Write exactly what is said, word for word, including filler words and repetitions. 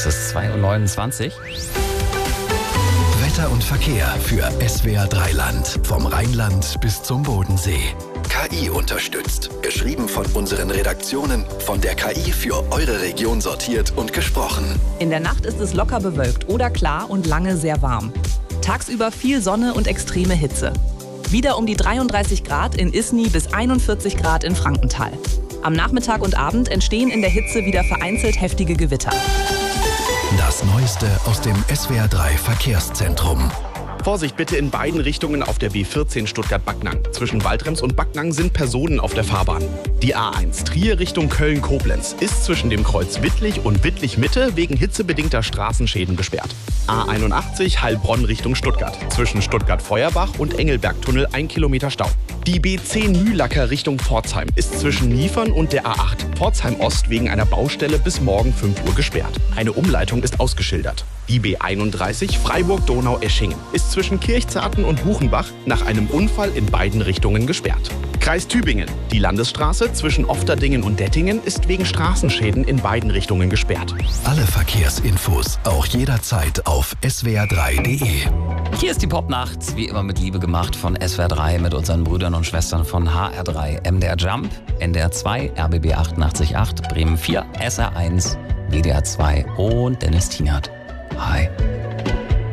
Es ist zwei Uhr neunundzwanzig. Wetter und Verkehr für S W R drei Land. Vom Rheinland bis zum Bodensee. K I unterstützt. Geschrieben von unseren Redaktionen, von der K I für eure Region sortiert und gesprochen. In der Nacht ist es locker bewölkt oder klar und lange sehr warm. Tagsüber viel Sonne und extreme Hitze. Wieder um die dreiunddreißig Grad in Isny bis einundvierzig Grad in Frankenthal. Am Nachmittag und Abend entstehen in der Hitze wieder vereinzelt heftige Gewitter. Das Neueste aus dem S W R drei Verkehrszentrum. Vorsicht bitte in beiden Richtungen auf der B vierzehn Stuttgart-Backnang. Zwischen Waldrems und Backnang sind Personen auf der Fahrbahn. Die A eins Trier Richtung Köln-Koblenz ist zwischen dem Kreuz Wittlich und Wittlich-Mitte wegen hitzebedingter Straßenschäden gesperrt. A einundachtzig Heilbronn Richtung Stuttgart. Zwischen Stuttgart-Feuerbach und Engelbergtunnel ein Kilometer Stau. Die B zehn Mühlacker Richtung Pforzheim ist zwischen Niefern und der A acht Pforzheim Ost wegen einer Baustelle bis morgen fünf Uhr gesperrt. Eine Umleitung ist ausgeschildert. Die B einunddreißig Freiburg-Donau-Eschingen ist zwischen Kirchzarten und Buchenbach nach einem Unfall in beiden Richtungen gesperrt. Kreis Tübingen. Die Landesstraße zwischen Ofterdingen und Dettingen ist wegen Straßenschäden in beiden Richtungen gesperrt. Alle Verkehrsinfos auch jederzeit auf S W R drei Punkt D E. Hier ist die Popnacht, wie immer mit Liebe gemacht von S W R drei mit unseren Brüdern und Schwestern von H R drei, M D R Jump, N D R zwei, R B B achtundachtzig Komma acht, Bremen vier, S R eins, W D R zwei und Dennis Tienert. Hi.